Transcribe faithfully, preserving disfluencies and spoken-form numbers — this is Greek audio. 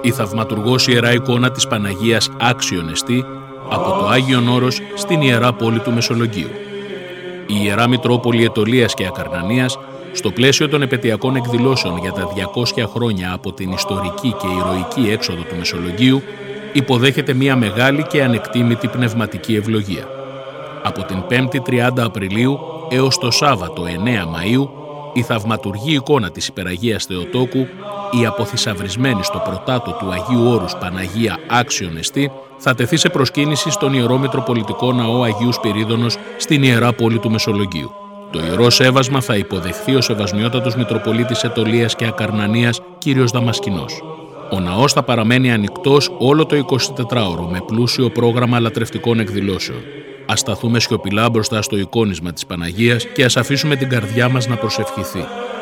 Η θαυματουργός Ιερά Εικόνα της Παναγίας Άξιον εστί από το Άγιον Όρος στην Ιερά Πόλη του Μεσολογγίου. Η Ιερά Μητρόπολη Αιτωλίας και Ακαρνανίας, στο πλαίσιο των επετειακών εκδηλώσεων για τα διακόσια χρόνια από την ιστορική και ηρωική έξοδο του Μεσολογγίου, υποδέχεται μια μεγάλη και ανεκτήμητη πνευματική ευλογία. Από την πέμπτη τριάντα Απριλίου έως το Σάββατο εννέα Μαΐου, η θαυματουργή εικόνα της Υπεραγίας Θεοτόκου, η αποθυσαυρισμένη στο πρωτάτο του Αγίου Όρους Παναγία Άξιον εστί, θα τεθεί σε προσκύνηση στον Ιερό Μητροπολιτικό Ναό Αγίου Σπυρίδωνος στην Ιερά Πόλη του Μεσολογγίου. Το Ιερό Σέβασμα θα υποδεχθεί ο Σεβασμιότατος Μητροπολίτης Αιτωλίας και Ακαρνανίας κ. Δαμασκηνός. Ο ναός θα παραμένει ανοιχτός όλο το εικοσιτετράωρο με πλούσιο πρόγραμμα λατρευτικών εκδηλώσεων. Ας σταθούμε σιωπηλά μπροστά στο εικόνισμα της Παναγίας και ας αφήσουμε την καρδιά μας να προσευχηθεί.